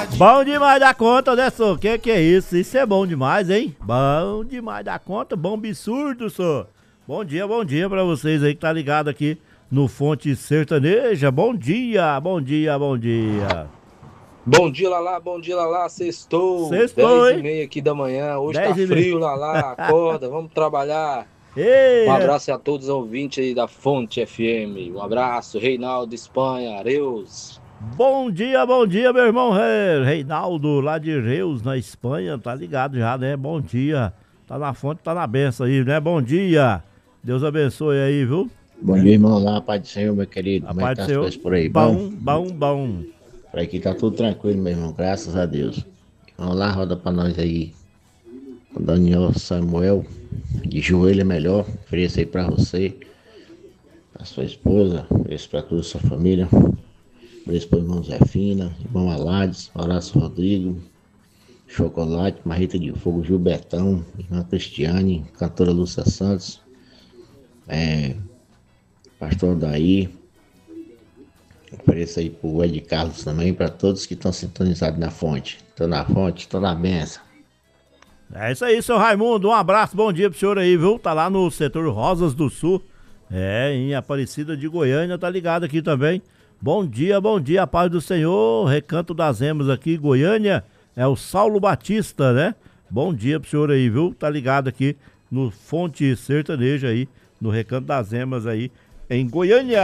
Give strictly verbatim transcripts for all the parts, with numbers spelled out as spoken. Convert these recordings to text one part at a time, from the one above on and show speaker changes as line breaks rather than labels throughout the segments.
Bom demais da conta, né, senhor? Que que é isso? Isso é bom demais, hein? Bom demais da conta, bom absurdo, senhor. Bom dia, bom dia pra vocês aí que tá ligado aqui no Fonte Sertaneja. Bom dia, bom dia, bom dia.
Bom dia, Lalá, bom dia, Lalá, sextou,
Sextou,
dez e
hein?
meia aqui da manhã, hoje tá
Dez e meia.
frio, Lalá, acorda, vamos trabalhar.
Ei,
Um
é.
abraço a todos os ouvintes aí da Fonte F M, um abraço, Reinaldo Espanha, Areus.
Bom dia, bom dia, meu irmão Re- Reinaldo, lá de Reus, na Espanha, tá ligado já, né? Bom dia. Tá na fonte, tá na benção aí, né? Bom dia. Deus abençoe aí, viu?
Bom dia, irmão. Lá, Pai do Senhor, meu querido.
A
Como é que
paz do
tá as
Senhor.
coisas por aí? Bom?
Bom, bom, bom.
Por aqui tá tudo tranquilo, meu irmão. Graças a Deus. Vamos lá, roda pra nós aí. O Daniel Samuel, de joelho é melhor. Ofereço aí pra você, pra sua esposa, ofereço pra toda a sua família. Ofereço pro irmão Zefina, irmão Alades, Horácio Rodrigo, Chocolate, Marreta de Fogo, Gilbertão, irmã Cristiane, cantora Lúcia Santos, é, pastor Daí. Ofereço aí pro Ed Carlos também, para todos que estão sintonizados na fonte. Tô na fonte, tô na benção.
É isso aí, seu Raimundo. Um abraço, bom dia pro senhor aí, viu? Tá lá no setor Rosas do Sul. É, em Aparecida de Goiânia, tá ligado aqui também. Bom dia, bom dia, a paz do Senhor. Recanto das Emas aqui, Goiânia. É o Saulo Batista, né? Bom dia pro senhor aí, viu? Tá ligado aqui no Fonte Sertaneja aí, no Recanto das Emas aí, em Goiânia.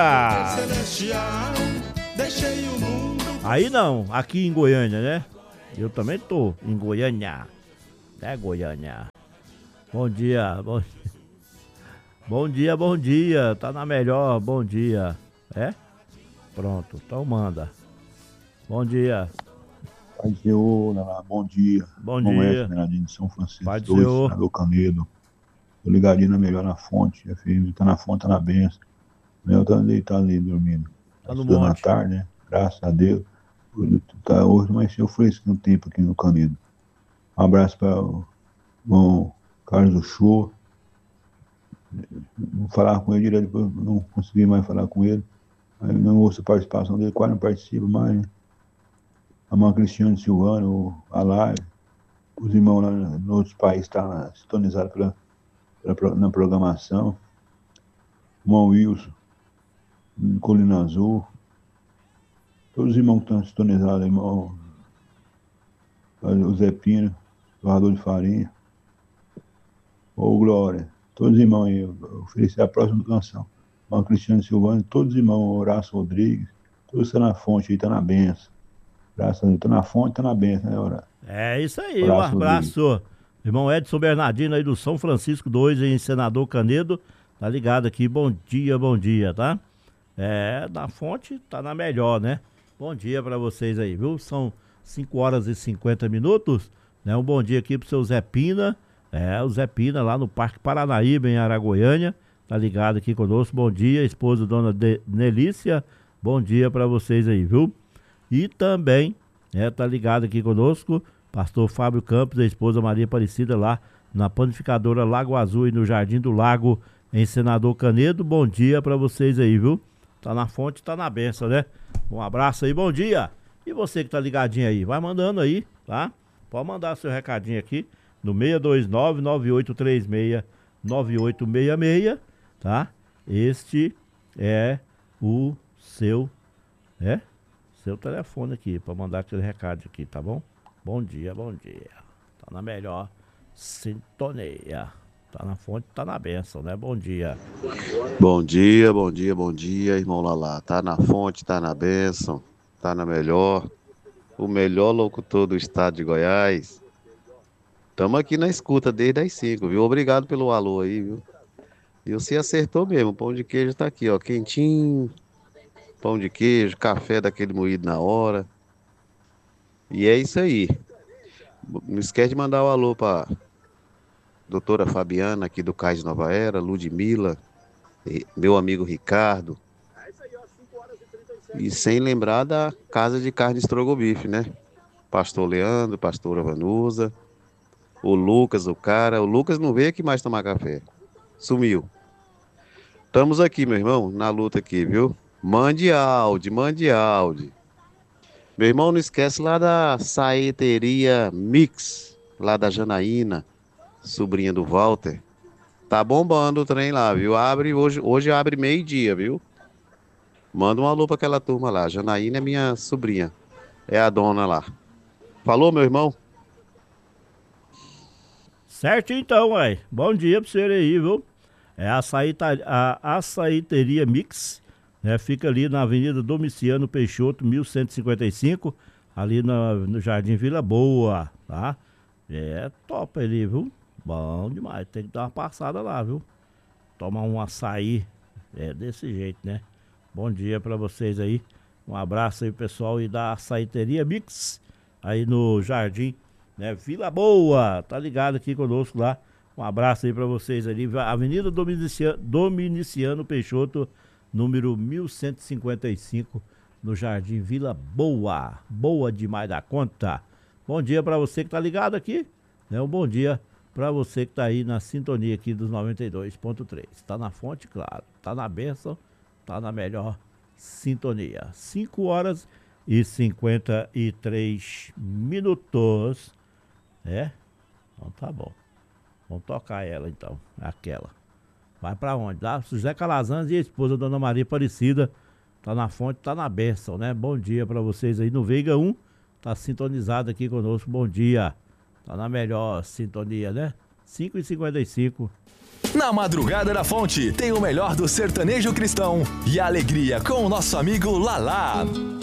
Aí não, aqui em Goiânia, né? Eu também tô em Goiânia. É Goiânia. Bom dia, bom dia. Bom dia, bom dia. Tá na melhor, bom dia. É? Pronto, então manda. Bom dia.
Pai do Senhor, lá, bom dia.
Bom
Bom
dia.
Bernardino de São Francisco,
Pai do
dois,
Senhor.
senador Canedo. Tô ligadinho na melhor na fonte, F M, tá na fonte, tá na benção. Eu tô deitado ali dormindo.
Tá no
Estudando à
monte.
tarde, né? Graças a Deus. Hoje, tá, hoje mais eu fresco no tempo aqui no Canedo. Um abraço para o irmão Carlos do Show. Vou falar com ele direto, depois não consegui mais falar com ele. Aí não ouço a participação dele, quase não participa mais, né? A mãe Cristiane Silvano, a Live, os irmãos lá nos outros países estão sintonizados pela, pela, na programação. O irmão Wilson, Colina Azul, todos os irmãos que estão sintonizados, irmão, o Zé Pina, torrador de farinha, ô Glória, todos os irmãos aí, eu ofereci a próxima canção. Irmão Cristiano Silvano, todos os irmãos, Horácio Rodrigues, todos estão na fonte aí, estão na benção. Graças a Deus, estão na fonte, estão na benção, né, Horácio?
É isso aí,
Abraço,
um abraço. Irmão Edson Bernardino aí do São Francisco dois, em Senador Canedo. Tá ligado aqui, bom dia, bom dia, tá? É, na fonte tá na melhor, né? Bom dia pra vocês aí, viu? São cinco horas e cinquenta minutos, né? Um bom dia aqui pro seu Zé Pina. É, o Zé Pina lá no Parque Paranaíba, em Araguaiânia. Tá ligado aqui conosco, bom dia, esposa dona de Nelícia. Bom dia pra vocês aí, viu? E também, é, tá ligado aqui conosco, pastor Fábio Campos, a esposa Maria Aparecida lá na panificadora Lago Azul e no Jardim do Lago, em Senador Canedo. Bom dia pra vocês aí, viu? Tá na fonte, tá na benção, né? Um abraço aí, bom dia. E você que tá ligadinho aí, vai mandando aí, tá? Pode mandar seu recadinho aqui no seis dois nove, nove oito três seis, nove oito seis seis, tá? Este é o seu, é? Seu telefone aqui, pra mandar aquele recado aqui, tá bom? Bom dia, bom dia. Tá na melhor sintonia. Tá na fonte, tá na benção, né? Bom dia.
Bom dia, bom dia, bom dia, irmão Lalá. Tá na fonte, tá na benção, tá na melhor. O melhor locutor do estado de Goiás. Tamo aqui na escuta desde as cinco, viu? Obrigado pelo alô aí, viu? E você acertou mesmo, o pão de queijo tá aqui, ó, quentinho. Pão de queijo, café daquele moído na hora. E é isso aí. Não esquece de mandar o alô pra doutora Fabiana, aqui do Cais de Nova Era, Ludmila, meu amigo Ricardo. E sem lembrar da Casa de Carne Estrogobife, né? Pastor Leandro, pastora Vanusa, o Lucas, o cara. O Lucas não veio aqui mais tomar café. Sumiu. Estamos aqui, meu irmão, na luta aqui, viu? Mande áudio, mande áudio. Meu irmão, não esquece lá da Saeteria Mix, lá da Janaína, sobrinha do Walter. Tá bombando o trem lá, viu? Abre hoje, hoje abre meio-dia, viu? Manda um alô pra aquela turma lá. Janaína é minha sobrinha. É a dona lá. Falou, meu irmão?
Certo então, ué. Bom dia pra você aí, viu? É a, açaíta, a Açaíteria Mix, né? Fica ali na Avenida Domiciano Peixoto, mil cento e cinquenta e cinco, ali no, no Jardim Vila Boa, tá? É top ali, viu? Bom demais, tem que dar uma passada lá, viu? Tomar um açaí, é desse jeito, né? Bom dia pra vocês aí. Um abraço aí, pessoal, e da Açaíteria Mix, aí no Jardim, né? Vila Boa, tá ligado aqui conosco lá. Um abraço aí pra vocês ali. Avenida Dominiciano, Dominiciano Peixoto, número mil cento e cinquenta e cinco, no Jardim Vila Boa. Boa demais da conta. Bom dia pra você que tá ligado aqui, né? Um bom dia pra você que tá aí na sintonia aqui dos noventa e dois ponto três. Tá na fonte, claro. Tá na bênção, tá na melhor sintonia. cinco horas e cinquenta e três minutos. É? Então tá bom. Vamos tocar ela então, aquela. Vai pra onde? Lá, José Calazans e a esposa, Dona Maria Aparecida. Tá na fonte, tá na bênção, né? Bom dia pra vocês aí no Veiga um. Tá sintonizado aqui conosco, bom dia. Tá na melhor sintonia, né? cinco e cinquenta e cinco.
Na Madrugada da Fonte, tem o melhor do sertanejo cristão e a alegria com o nosso amigo Lalá.